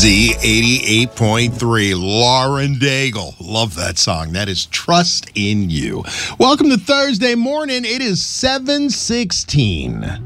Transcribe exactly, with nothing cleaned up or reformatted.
Z eighty-eight point three. Lauren Daigle. Love that song. That is Trust in You. Welcome to Thursday morning. It is seven sixteen.